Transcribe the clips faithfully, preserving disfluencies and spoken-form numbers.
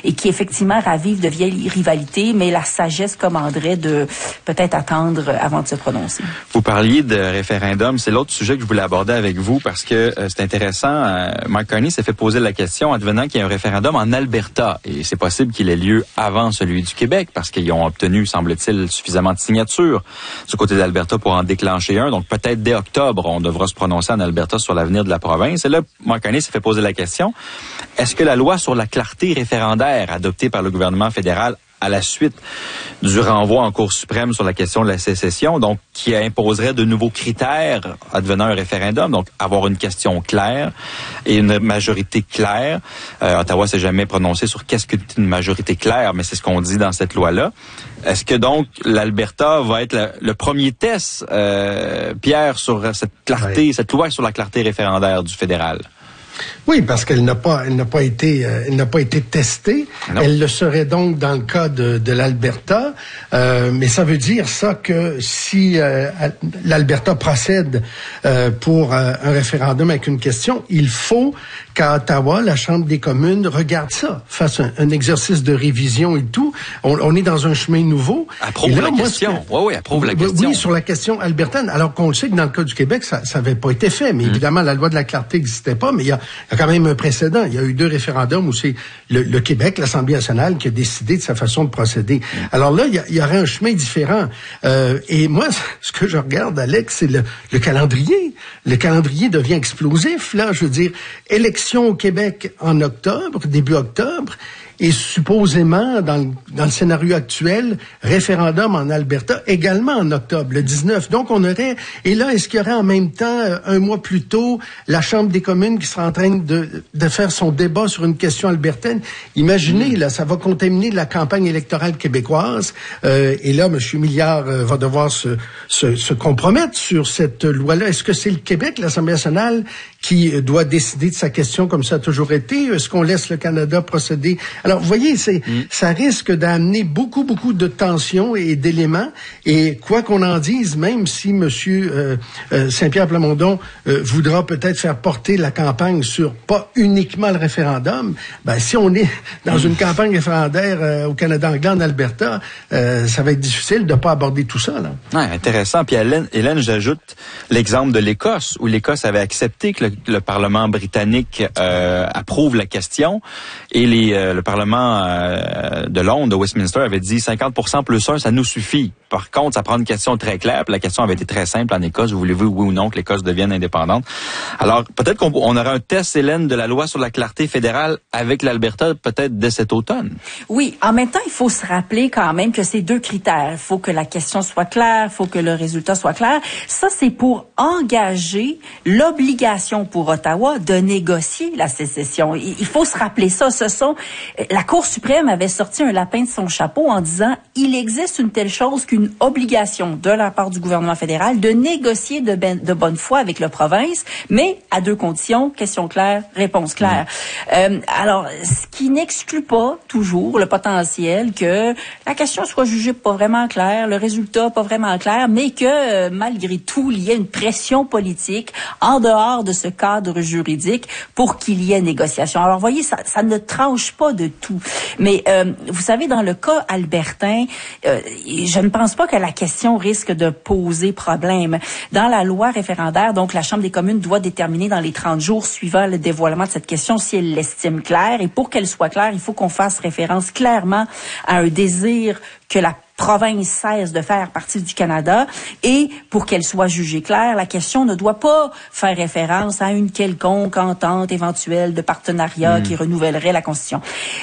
et qui effectivement ravivent de vieilles rivalités, mais la sagesse commanderait de peut-être attendre avant de se prononcer. Vous parliez de référendum, c'est l'autre sujet que je voulais aborder avec vous parce que euh, c'est intéressant. Euh, Mark Carney s'est fait poser la question advenant qu'il y a un référendum en Alberta et c'est possible qu'il ait lieu avant celui du Québec parce qu'ils ont obtenu, semble-t-il, suffisamment de signatures du côté de l'Alberta pour en déclencher un. Donc peut-être dès octobre, on devra se prononcer en Alberta sur l'avenir de la province. Et là, Mark Carney s'est fait poser la question, est-ce que la loi sur la clarté référendaire adoptée par le gouvernement fédéral à la suite du renvoi en Cour suprême sur la question de la sécession, donc qui imposerait de nouveaux critères advenant un référendum, donc avoir une question claire et une majorité claire. Euh, Ottawa s'est jamais prononcé sur qu'est-ce qu'une majorité claire, mais c'est ce qu'on dit dans cette loi-là. Est-ce que donc l'Alberta va être la, le premier test, euh, Pierre, sur cette clarté, oui. cette loi sur la clarté référendaire du fédéral? Oui, parce qu'elle n'a pas, elle n'a pas été, euh, elle n'a pas été testée. Non. Elle le serait donc dans le cas de, de l'Alberta, euh, mais ça veut dire ça que si euh, l'Alberta procède euh, pour euh, un référendum avec une question, il faut qu'à Ottawa, la Chambre des communes regarde ça, fasse un, un exercice de révision et tout. On, on est dans un chemin nouveau. Approuve là, la moi, question. Oui, oui, approuve la question. Oui, sur la question albertaine. Alors qu'on le sait que dans le cas du Québec, ça n'avait pas été fait. Mais mmh. évidemment, la loi de la clarté n'existait pas, mais il y a Il y a quand même un précédent. Il y a eu deux référendums où c'est le, le Québec, l'Assemblée nationale, qui a décidé de sa façon de procéder. Alors là, il y, a, il y aurait un chemin différent. Euh, et moi, ce que je regarde, Alex, c'est le, le calendrier. Le calendrier devient explosif, là. Je veux dire, élection au Québec en octobre, début octobre, et supposément, dans le, dans le scénario actuel, référendum en Alberta également en octobre, le dix-neuf. Donc, on aurait... Et là, est-ce qu'il y aurait en même temps, un mois plus tôt, la Chambre des communes qui sera en train de, de faire son débat sur une question albertaine? Imaginez, mmh. là, ça va contaminer la campagne électorale québécoise. Euh, et là, M. Milliard euh, va devoir se, se, se compromettre sur cette loi-là. Est-ce que c'est le Québec, l'Assemblée nationale, qui doit décider de sa question comme ça a toujours été? Est-ce qu'on laisse le Canada procéder? Alors, vous voyez, c'est, mm. ça risque d'amener beaucoup, beaucoup de tensions et d'éléments. Et quoi qu'on en dise, même si Monsieur euh, euh, Saint-Pierre Plamondon euh, voudra peut-être faire porter la campagne sur pas uniquement le référendum, ben si on est dans mm. une campagne référendaire euh, au Canada anglais, en Alberta, euh, ça va être difficile de pas aborder tout ça, là. Ouais, intéressant. Puis Hélène, Hélène, j'ajoute l'exemple de l'Écosse, où l'Écosse avait accepté que le, le Parlement britannique euh, approuve la question, et les, euh, le Parlement euh, de Londres, de Westminster, avait dit cinquante pour cent plus un, ça nous suffit. Par contre, ça prend une question très claire. Puis la question avait été très simple en Écosse. Voulez-vous, oui ou non, que l'Écosse devienne indépendante? Alors, peut-être qu'on on aura un test, Hélène, de la loi sur la clarté fédérale avec l'Alberta, peut-être dès cet automne. Oui. En même temps, il faut se rappeler quand même que c'est deux critères. Il faut que la question soit claire, il faut que le résultat soit clair. Ça, c'est pour engager l'obligation pour Ottawa de négocier la sécession. Il faut se rappeler ça. Ce sont... La Cour suprême avait sorti un lapin de son chapeau en disant « Il existe une telle chose qu'une obligation de la part du gouvernement fédéral de négocier de, ben, de bonne foi avec la province, mais à deux conditions, question claire, réponse claire. Mmh. Euh, alors, ce qui n'exclut pas toujours le potentiel que la question soit jugée pas vraiment claire, le résultat pas vraiment clair, mais que euh, malgré tout, il y ait une pression politique en dehors de ce cadre juridique pour qu'il y ait négociation. Alors, vous voyez, ça, ça ne tranche pas de tout. Mais euh, vous savez, dans le cas albertain, euh, je ne pense pas que la question risque de poser problème. Dans la loi référendaire, donc la Chambre des communes doit déterminer dans les trente jours suivant le dévoilement de cette question si elle l'estime claire. Et pour qu'elle soit claire, il faut qu'on fasse référence clairement à un désir que la province cesse de faire partie du Canada et pour qu'elle soit jugée claire, la question ne doit pas faire référence à une quelconque entente éventuelle de partenariat mmh. qui renouvellerait la Constitution.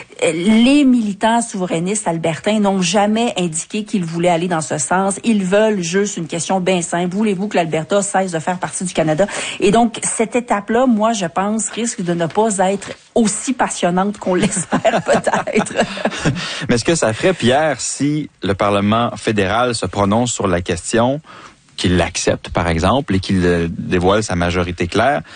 Les militants souverainistes albertains n'ont jamais indiqué qu'ils voulaient aller dans ce sens. Ils veulent juste une question bien simple. Voulez-vous que l'Alberta cesse de faire partie du Canada? Et donc, cette étape-là, moi, je pense, risque de ne pas être aussi passionnante qu'on l'espère peut-être. Mais est-ce que ça ferait, Pierre, si le Parlement fédéral se prononce sur la question, qu'il l'accepte, par exemple, et qu'il dévoile sa majorité claire,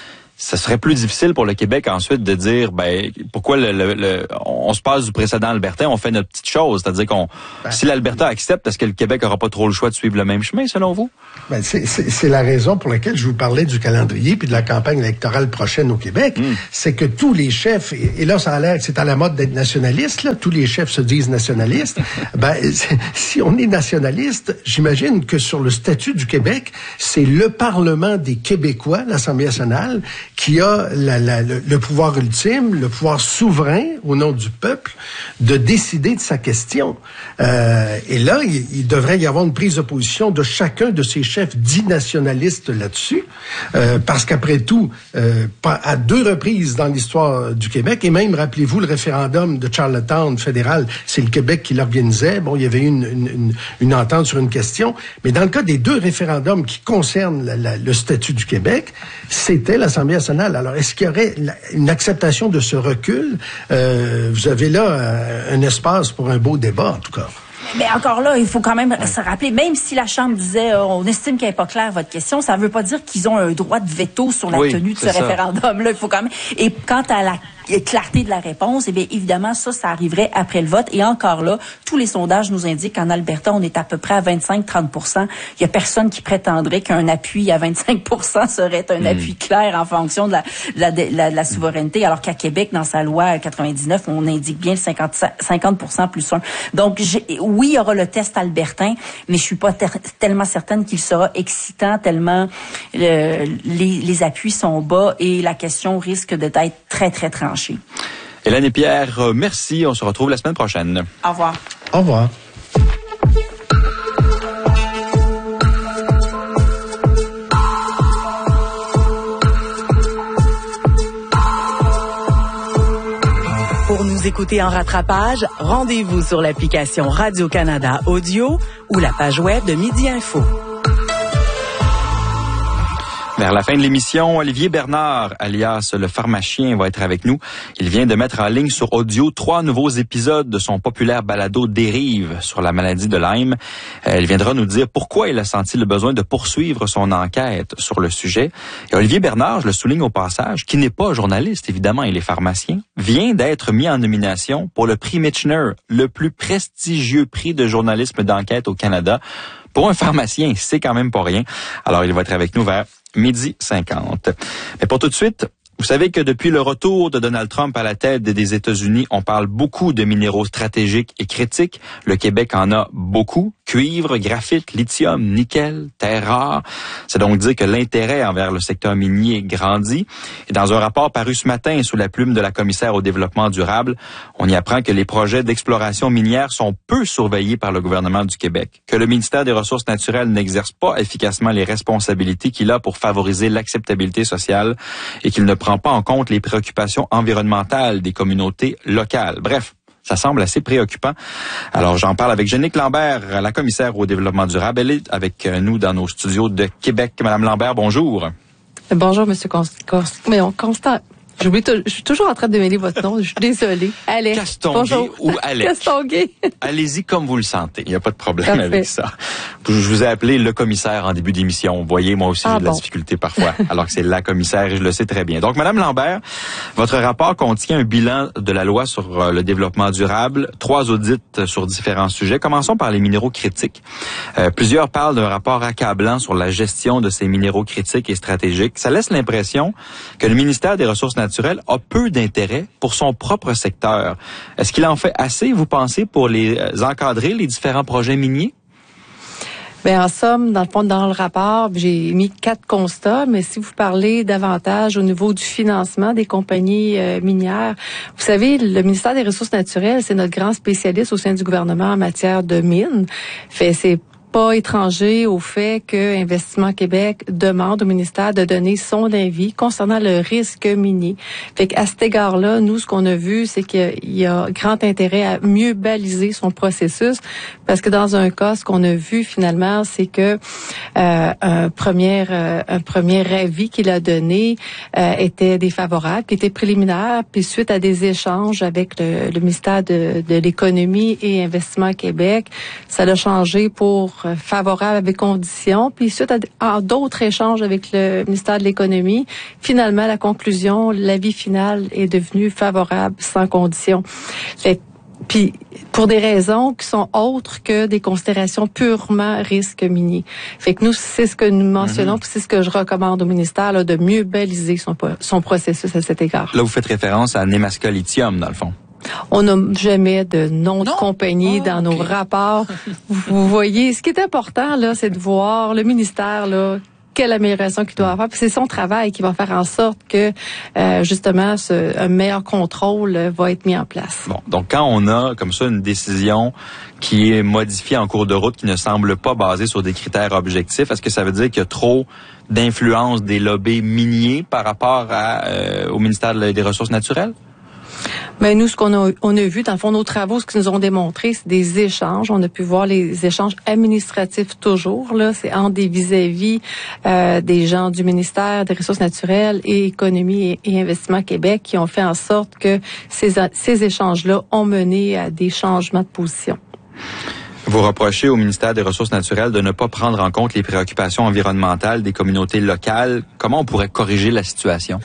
ça serait plus difficile pour le Québec ensuite de dire, ben, pourquoi le, le, le on se passe du précédent albertain, on fait notre petite chose. C'est-à-dire qu'on, ben, si l'Alberta accepte, est-ce que le Québec aura pas trop le choix de suivre le même chemin, selon vous? Ben, c'est, c'est, c'est la raison pour laquelle je vous parlais du calendrier puis de la campagne électorale prochaine au Québec. Mm. C'est que tous les chefs, et, et là, ça a l'air que c'est à la mode d'être nationaliste, là. Tous les chefs se disent nationalistes. ben, si on est nationaliste, j'imagine que sur le statut du Québec, c'est le Parlement des Québécois, l'Assemblée nationale, qui a la, la, le, le pouvoir ultime, le pouvoir souverain, au nom du peuple, de décider de sa question. Euh, et là, il, il devrait y avoir une prise de position de chacun de ces chefs dits nationalistes là-dessus, euh, parce qu'après tout, euh, à deux reprises dans l'histoire du Québec, et même, rappelez-vous, le référendum de Charlottetown fédéral, c'est le Québec qui l'organisait. Bon, il y avait eu une, une, une, une entente sur une question, mais dans le cas des deux référendums qui concernent la, la, le statut du Québec, c'était l'Assemblée nationale. Alors, est-ce qu'il y aurait la, une acceptation de ce recul? Euh, vous avez là euh, un espace pour un beau débat, en tout cas. Mais encore là, il faut quand même se rappeler, même si la Chambre disait euh, on estime qu'elle n'est pas claire votre question, ça ne veut pas dire qu'ils ont un droit de veto sur la oui, tenue de ce ça. référendum-là. Il faut quand même. Et quant à la clarté de la réponse, eh bien évidemment ça, ça arriverait après le vote. Et encore là, tous les sondages nous indiquent qu'en Alberta, on est à peu près à vingt-cinq à trente pour cent. Il y a personne qui prétendrait qu'un appui à vingt-cinq pour cent serait un mmh. appui clair en fonction de la, de la, de la, de la souveraineté, alors qu'à Québec, dans sa loi quatre-vingt-dix-neuf, on indique bien le cinquante, cinquante pour cent plus un. Donc j'ai, oui, il y aura le test albertain, mais je suis pas ter- tellement certaine qu'il sera excitant, tellement le, les, les appuis sont bas et la question risque d'être très, très tranchée. Hélène et Pierre, merci. On se retrouve la semaine prochaine. Au revoir. Au revoir. Pour nous écouter en rattrapage, rendez-vous sur l'application Radio-Canada Audio ou la page web de Midi Info. Vers la fin de l'émission, Olivier Bernard, alias le pharmacien, va être avec nous. Il vient de mettre en ligne sur audio trois nouveaux épisodes de son populaire balado Dérive sur la maladie de Lyme. Euh, il viendra nous dire pourquoi il a senti le besoin de poursuivre son enquête sur le sujet. Et Olivier Bernard, je le souligne au passage, qui n'est pas journaliste, évidemment, il est pharmacien, vient d'être mis en nomination pour le prix Michener, le plus prestigieux prix de journalisme d'enquête au Canada. Pour un pharmacien, c'est quand même pas rien. Alors, il va être avec nous vers midi cinquante. Mais pour tout de suite, vous savez que depuis le retour de Donald Trump à la tête des États-Unis, on parle beaucoup de minéraux stratégiques et critiques. Le Québec en a beaucoup. Cuivre, graphite, lithium, nickel, terres rares. C'est donc dire que l'intérêt envers le secteur minier grandit. Et dans un rapport paru ce matin sous la plume de la commissaire au développement durable, on y apprend que les projets d'exploration minière sont peu surveillés par le gouvernement du Québec, que le ministère des Ressources naturelles n'exerce pas efficacement les responsabilités qu'il a pour favoriser l'acceptabilité sociale et qu'il ne prend pas en compte les préoccupations environnementales des communautés locales. Bref, ça semble assez préoccupant. Alors, j'en parle avec Jeannick Lambert, la commissaire au développement durable. Elle est avec nous dans nos studios de Québec. Madame Lambert, bonjour. Bonjour, Monsieur Const- Const- mais on Constant. J'oublie tout, je suis toujours en train de mêler votre nom. Je suis désolée. Alex. Castonguay ou Alex. Castonguay. Allez-y comme vous le sentez. Il n'y a pas de problème Parfait. avec ça. Je vous ai appelé le commissaire en début d'émission. Vous voyez, moi aussi, ah, j'ai de bon. la difficulté parfois, alors que c'est la commissaire et je le sais très bien. Donc, Madame Lambert, votre rapport contient un bilan de la loi sur le développement durable, trois audits sur différents sujets. Commençons par les minéraux critiques. Euh, plusieurs parlent d'un rapport accablant sur la gestion de ces minéraux critiques et stratégiques. Ça laisse l'impression que le ministère des Ressources naturelles a peu d'intérêt pour son propre secteur. Est-ce qu'il en fait assez, vous pensez, pour les encadrer, les différents projets miniers? Bien, en somme, dans le fond, dans le rapport, j'ai mis quatre constats, mais si vous parlez davantage au niveau du financement des compagnies euh, minières, vous savez, le ministère des Ressources naturelles, c'est notre grand spécialiste au sein du gouvernement en matière de mines. Fait, c'est pas étranger au fait que Investissement Québec demande au ministère de donner son avis concernant le risque minier. Fait qu'à cet égard-là, nous, ce qu'on a vu, c'est qu'il y a grand intérêt à mieux baliser son processus, parce que dans un cas, ce qu'on a vu finalement, c'est que euh, un premier euh, un premier avis qu'il a donné euh, était défavorable, qui était préliminaire, puis suite à des échanges avec le, le ministère de, de l'économie et Investissement Québec, ça l'a changé pour favorable avec conditions. Puis suite à, à d'autres échanges avec le ministère de l'Économie, finalement, la conclusion, l'avis final est devenu favorable sans conditions. Fait Puis pour des raisons qui sont autres que des considérations purement risques miniers. Fait que nous, c'est ce que nous mentionnons, mm-hmm. puis c'est ce que je recommande au ministère, là, de mieux baliser son, son processus à cet égard. Là, vous faites référence à Nemaska Lithium, dans le fond. On n'a jamais de nom de non? compagnie oh, dans okay. nos rapports. Vous voyez, ce qui est important, là, c'est de voir le ministère, là, quelle amélioration qu'il doit faire. Puis c'est son travail qui va faire en sorte que, euh, justement, ce, un meilleur contrôle va être mis en place. Bon, donc quand on a comme ça une décision qui est modifiée en cours de route, qui ne semble pas basée sur des critères objectifs, est-ce que ça veut dire qu'il y a trop d'influence des lobbies miniers par rapport à, euh, au ministère des Ressources naturelles? Mais nous, ce qu'on a, on a vu, dans le fond, nos travaux, ce qu'ils nous ont démontré, c'est des échanges. On a pu voir les échanges administratifs toujours, là. C'est entre des vis-à-vis euh, des gens du ministère des Ressources naturelles et Économie et, et Investissement Québec qui ont fait en sorte que ces, ces échanges-là ont mené à des changements de position. Vous reprochez au ministère des Ressources naturelles de ne pas prendre en compte les préoccupations environnementales des communautés locales. Comment on pourrait corriger la situation?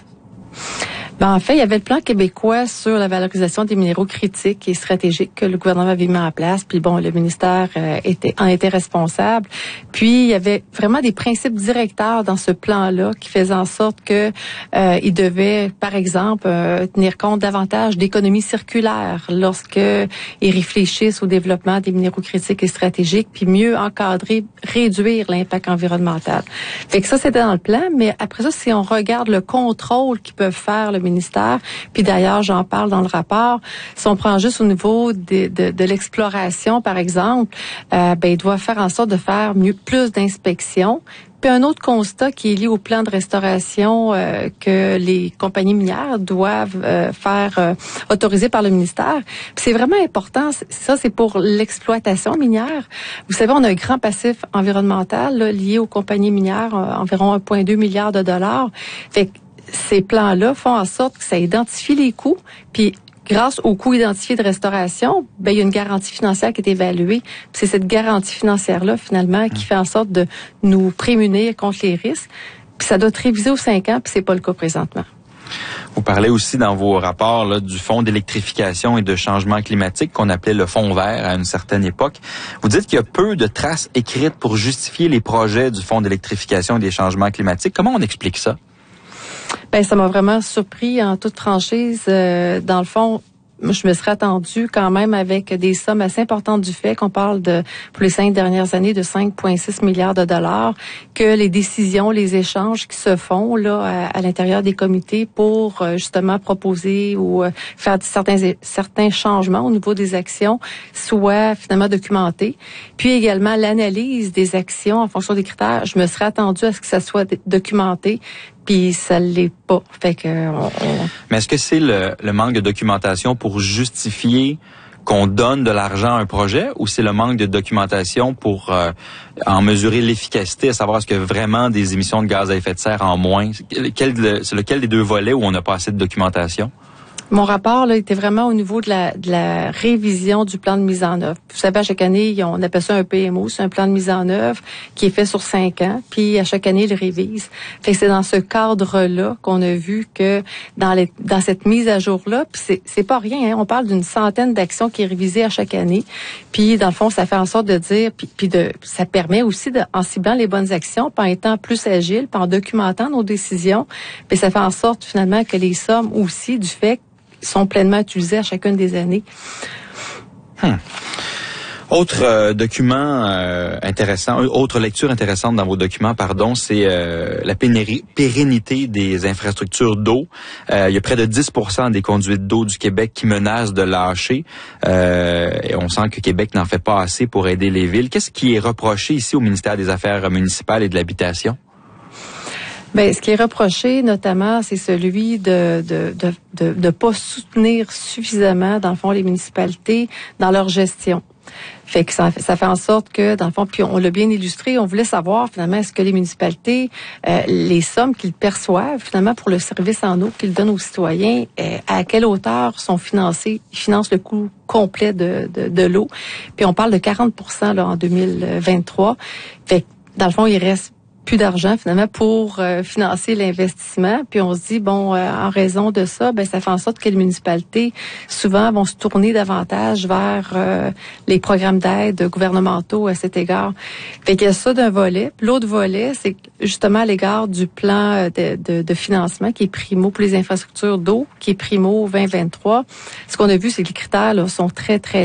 Ben, en fait, il y avait le plan québécois sur la valorisation des minéraux critiques et stratégiques que le gouvernement avait mis en place. Puis bon, le ministère euh, était, en était responsable. Puis il y avait vraiment des principes directeurs dans ce plan-là qui faisaient en sorte que euh, il devait, par exemple, euh, tenir compte davantage d'économie circulaire lorsque ils réfléchissent au développement des minéraux critiques et stratégiques, puis mieux encadrer, réduire l'impact environnemental. Fait que ça, c'était dans le plan. Mais après ça, si on regarde le contrôle qu'ils peuvent faire le ministère. Puis d'ailleurs, j'en parle dans le rapport. Si on prend juste au niveau de, de, de l'exploration, par exemple, euh, ben il doit faire en sorte de faire mieux plus d'inspections. Puis un autre constat qui est lié au plan de restauration euh, que les compagnies minières doivent euh, faire euh, autoriser par le ministère. Puis c'est vraiment important. Ça, c'est pour l'exploitation minière. Vous savez, on a un grand passif environnemental là, lié aux compagnies minières, euh, environ un virgule deux milliard de dollars. Fait que ces plans-là font en sorte que ça identifie les coûts, puis grâce aux coûts identifiés de restauration, ben il y a une garantie financière qui est évaluée. Puis c'est cette garantie financière-là, finalement, qui fait en sorte de nous prémunir contre les risques. Puis ça doit être révisé aux cinq ans, puis c'est pas le cas présentement. Vous parlez aussi dans vos rapports là, du Fonds d'électrification et de changement climatique qu'on appelait le Fonds vert à une certaine époque. Vous dites qu'il y a peu de traces écrites pour justifier les projets du Fonds d'électrification et des changements climatiques. Comment on explique ça? Ben ça m'a vraiment surpris en toute franchise. Euh, dans le fond, je me serais attendue quand même avec des sommes assez importantes du fait qu'on parle de, pour les cinq dernières années, de cinq virgule six milliards de dollars, que les décisions, les échanges qui se font là à, à l'intérieur des comités pour euh, justement proposer ou euh, faire certains certains changements au niveau des actions soient finalement documentés. Puis également l'analyse des actions en fonction des critères. Je me serais attendue à ce que ça soit documenté. Puis ça l'est pas. Fait que. On, on... Mais est-ce que c'est le, le manque de documentation pour justifier qu'on donne de l'argent à un projet, ou c'est le manque de documentation pour euh, en mesurer l'efficacité, à savoir est-ce que vraiment des émissions de gaz à effet de serre en moins? Quel, c'est lequel des deux volets où on n'a pas assez de documentation? Mon rapport là était vraiment au niveau de la, de la révision du plan de mise en œuvre. Vous savez, à chaque année, on appelle ça un P M O, c'est un plan de mise en œuvre qui est fait sur cinq ans, puis à chaque année, il révise. Fait que c'est dans ce cadre-là qu'on a vu que dans, les, dans cette mise à jour-là, puis c'est, c'est pas rien, hein, on parle d'une centaine d'actions qui est révisée à chaque année, puis dans le fond, ça fait en sorte de dire, puis, puis de, ça permet aussi, de, en ciblant les bonnes actions, puis en étant plus agile, puis en documentant nos décisions, puis ça fait en sorte finalement que les sommes aussi du fait sont pleinement utilisés à chacune des années. Hmm. Autre euh, document euh, intéressant, autre lecture intéressante dans vos documents, pardon, c'est euh, la pénéri- pérennité des infrastructures d'eau. Euh, il y a près de dix pour cent des conduites d'eau du Québec qui menacent de lâcher. Euh, et on sent que Québec n'en fait pas assez pour aider les villes. Qu'est-ce qui est reproché ici au ministère des Affaires municipales et de l'Habitation? Ben, ce qui est reproché, notamment, c'est celui de de de de, de pas soutenir suffisamment, dans le fond, les municipalités dans leur gestion. Fait que ça, ça fait en sorte que, dans le fond, puis on l'a bien illustré, on voulait savoir finalement est-ce que les municipalités, euh, les sommes qu'ils perçoivent finalement pour le service en eau qu'ils donnent aux citoyens, euh, à quelle hauteur sont financés, ils financent le coût complet de, de, de l'eau. Puis on parle de quarante pour cent là, en deux mille vingt-trois. Fait que, dans le fond, il reste plus d'argent finalement pour euh, financer l'investissement. Puis on se dit, bon, euh, en raison de ça, ben ça fait en sorte que les municipalités, souvent, vont se tourner davantage vers euh, les programmes d'aide gouvernementaux à cet égard. Fait qu'il y a ça d'un volet. Puis l'autre volet, c'est justement à l'égard du plan de, de, de financement qui est primo pour les infrastructures d'eau, qui est primo vingt vingt-trois. Ce qu'on a vu, c'est que les critères là, sont très, très